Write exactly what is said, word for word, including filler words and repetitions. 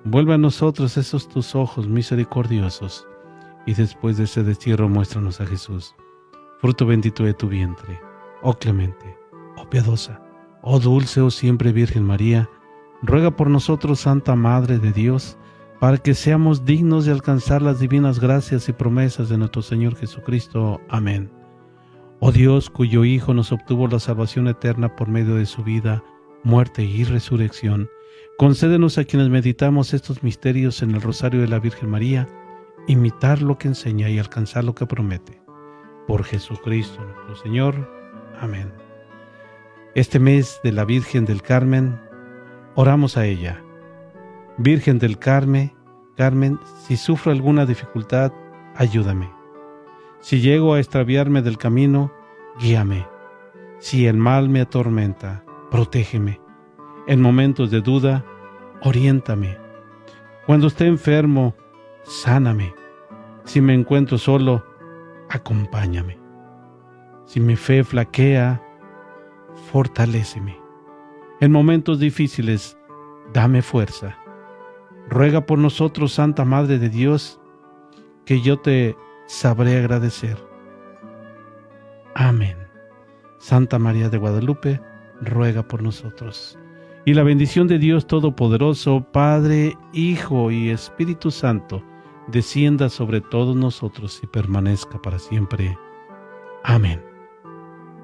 Vuelve a nosotros esos tus ojos misericordiosos, y después de ese destierro muéstranos a Jesús, fruto bendito de tu vientre. Oh clemente, oh piadosa, oh dulce, oh siempre Virgen María, ruega por nosotros, Santa Madre de Dios, para que seamos dignos de alcanzar las divinas gracias y promesas de nuestro Señor Jesucristo. Amén. Oh Dios, cuyo Hijo nos obtuvo la salvación eterna por medio de su vida, muerte y resurrección, concédenos a quienes meditamos estos misterios en el Rosario de la Virgen María, imitar lo que enseña y alcanzar lo que promete. Por Jesucristo nuestro Señor. Amén. Este mes de la Virgen del Carmen, oramos a ella. Virgen del Carmen, Carmen, si sufro alguna dificultad, ayúdame. Si llego a extraviarme del camino, guíame. Si el mal me atormenta, protégeme. En momentos de duda, oriéntame. Cuando esté enfermo, sáname. Si me encuentro solo, acompáñame. Si mi fe flaquea, fortaléceme. En momentos difíciles, dame fuerza. Ruega por nosotros, Santa Madre de Dios, que yo te sabré agradecer. Amén. Santa María de Guadalupe, ruega por nosotros. Y la bendición de Dios Todopoderoso, Padre, Hijo y Espíritu Santo, descienda sobre todos nosotros y permanezca para siempre. Amén.